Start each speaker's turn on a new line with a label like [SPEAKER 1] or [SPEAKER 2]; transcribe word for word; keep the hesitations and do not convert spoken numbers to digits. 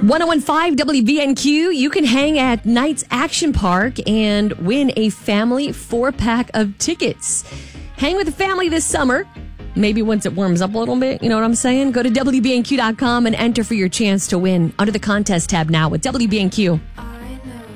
[SPEAKER 1] ten fifteen W B N Q. You can hang at Knights Action Park and win a family four-pack of tickets. Hang with the family this summer. Maybe once it warms up a little bit, you know what I'm saying? Go to W B N Q dot com and enter for your chance to win under the contest tab now with W B N Q.